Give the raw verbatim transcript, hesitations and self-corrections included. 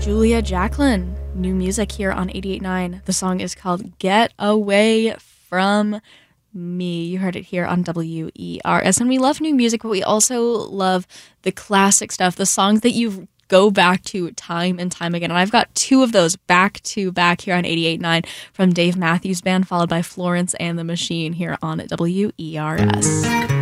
Julia Jacqueline, new music here on eighty-eight point nine. The song is called Get Away From Me. You heard it here on W E R S. And we love new music, but we also love the classic stuff, the songs that you go back to time and time again. And I've got two of those back to back here on eighty-eight point nine from Dave Matthews Band, followed by Florence and the Machine here on W E R S.